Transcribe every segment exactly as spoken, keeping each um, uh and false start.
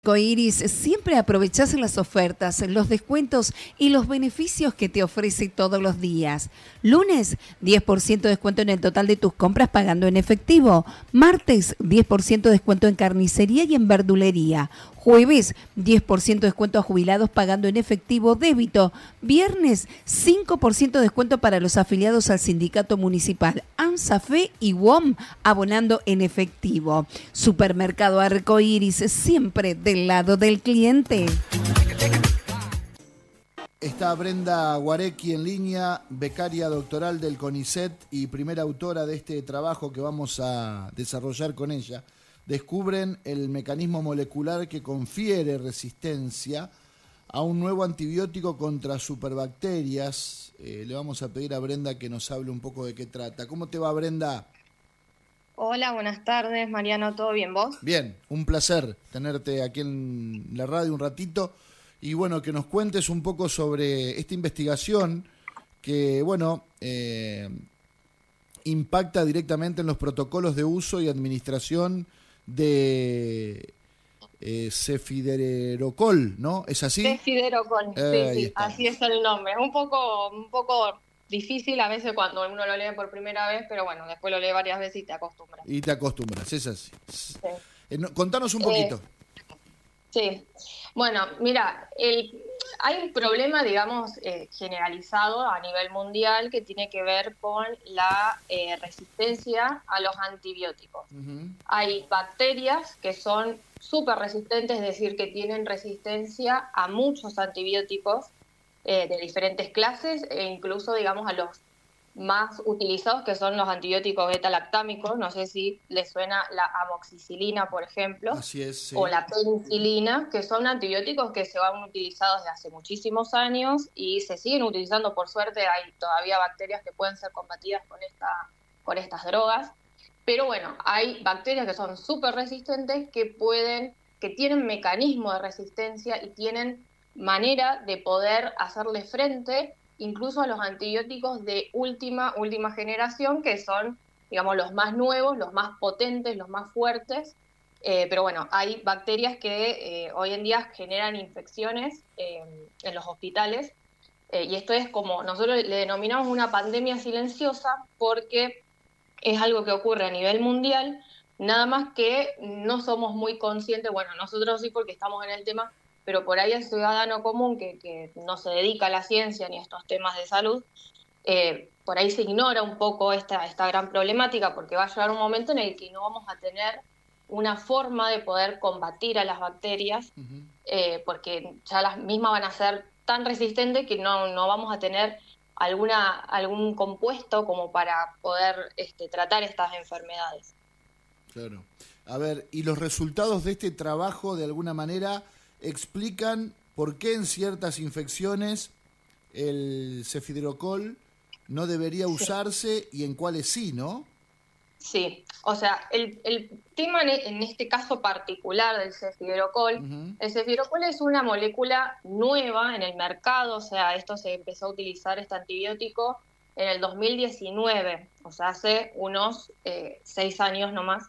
Arcoiris, siempre aprovechás las ofertas, los descuentos y los beneficios que te ofrece todos los días. Lunes, diez por ciento de descuento en el total de tus compras pagando en efectivo. Martes, diez por ciento de descuento en carnicería y en verdulería. Jueves, diez por ciento de descuento a jubilados pagando en efectivo débito. Viernes, cinco por ciento de descuento para los afiliados al sindicato municipal ANSAFE y W O M abonando en efectivo. Supermercado Arcoiris, siempre del lado del cliente. Está Brenda Guarecki en línea, becaria doctoral del CONICET y primera autora de este trabajo que vamos a desarrollar con ella. Descubren el mecanismo molecular que confiere resistencia a un nuevo antibiótico contra superbacterias. Eh, le vamos a pedir a Brenda que nos hable un poco de qué trata. ¿Cómo te va, Brenda? Hola, buenas tardes, Mariano, ¿todo bien, vos? Bien, un placer tenerte aquí en la radio un ratito y bueno, que nos cuentes un poco sobre esta investigación que, bueno, eh, impacta directamente en los protocolos de uso y administración de eh, cefiderocol, ¿no? ¿Es así? Cefiderocol, eh, sí, sí, así es el nombre. Un poco, un poco difícil a veces cuando uno lo lee por primera vez, pero bueno, después lo lee varias veces y te acostumbras. Y te acostumbras, es así. Sí. Eh, no, contanos un poquito. Eh, sí, bueno, mira, el, hay un problema, digamos, eh, generalizado a nivel mundial que tiene que ver con la eh, resistencia a los antibióticos. Uh-huh. Hay bacterias que son súper resistentes, es decir, que tienen resistencia a muchos antibióticos eh, de diferentes clases e incluso, digamos, a los más utilizados, que son los antibióticos beta-lactámicos. No sé si les suena la amoxicilina, por ejemplo. Así es, sí. O la penicilina, que son antibióticos que se van utilizando desde hace muchísimos años y se siguen utilizando. Por suerte hay todavía bacterias que pueden ser combatidas con, esta, con estas drogas. Pero bueno, hay bacterias que son súper resistentes, que pueden, que tienen mecanismo de resistencia y tienen manera de poder hacerle frente incluso a los antibióticos de última, última generación, que son, digamos, los más nuevos, los más potentes, los más fuertes. Eh, pero bueno, hay bacterias que eh, hoy en día generan infecciones eh, en los hospitales. Eh, y esto es como, nosotros le denominamos una pandemia silenciosa porque es algo que ocurre a nivel mundial, nada más que no somos muy conscientes, bueno, nosotros sí porque estamos en el tema, pero por ahí el ciudadano común que, que no se dedica a la ciencia ni a estos temas de salud, eh, por ahí se ignora un poco esta, esta gran problemática, porque va a llegar un momento en el que no vamos a tener una forma de poder combatir a las bacterias, uh-huh. eh, porque ya las mismas van a ser tan resistentes que no, no vamos a tener alguna algún compuesto como para poder este, tratar estas enfermedades. Claro. A ver, ¿y los resultados de este trabajo de alguna manera explican por qué en ciertas infecciones el cefiderocol no debería usarse y en cuáles sí, ¿no? Sí, o sea, el, el tema en este caso particular del cefiderocol, uh-huh. el cefiderocol es una molécula nueva en el mercado, o sea, esto se empezó a utilizar, este antibiótico, en el dos mil diecinueve, o sea, hace unos eh, seis años nomás.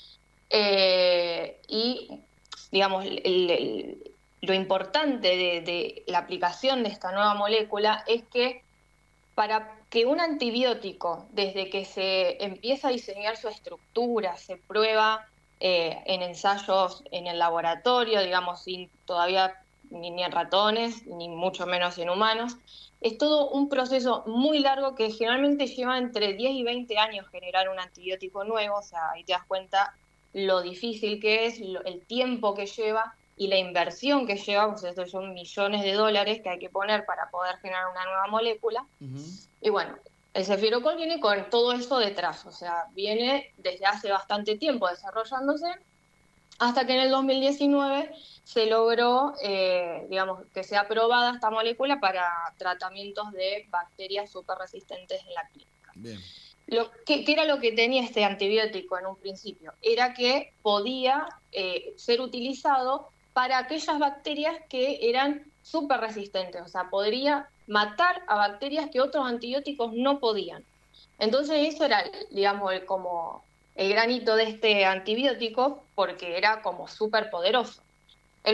Eh, y, digamos, el, el, lo importante de, de la aplicación de esta nueva molécula es que para que un antibiótico, desde que se empieza a diseñar su estructura, se prueba eh, en ensayos en el laboratorio, digamos, sin todavía ni, ni en ratones, ni mucho menos en humanos, es todo un proceso muy largo que generalmente lleva entre diez y veinte años generar un antibiótico nuevo, o sea, ahí te das cuenta lo difícil que es, lo, el tiempo que lleva y la inversión que lleva, pues estos son millones de dólares que hay que poner para poder generar una nueva molécula. Uh-huh. Y bueno, el cefiderocol viene con todo eso detrás, o sea, viene desde hace bastante tiempo desarrollándose, hasta que en el dos mil diecinueve se logró, eh, digamos, que sea aprobada esta molécula para tratamientos de bacterias súper resistentes en la clínica. Bien. Lo que, ¿Qué era lo que tenía este antibiótico en un principio? Era que podía eh, ser utilizado para aquellas bacterias que eran súper resistentes, o sea, podría matar a bacterias que otros antibióticos no podían. Entonces eso era, digamos, el, como el granito de este antibiótico, porque era como súper poderoso.